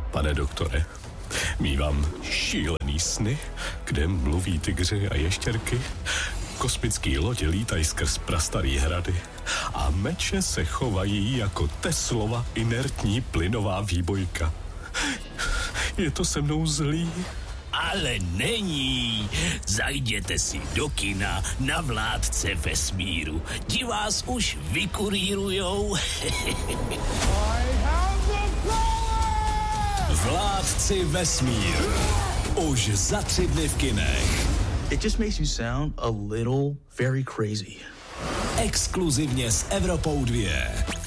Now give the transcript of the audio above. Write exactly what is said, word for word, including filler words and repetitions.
Pane doktore, mívám šílený sny, kde mluví tygři a ještěrky, kosmický lodě lítají skrz prastarý hrady a meče se chovají jako Teslova inertní plynová výbojka. Je to se mnou zlý? Ale není. Zajděte si do kina na Vládce vesmíru. Ti vás už vykurírujou. Vládci vesmíru. Už za tři dny v kinech. It just makes you sound a little very crazy. Exkluzivně s Evropou dva.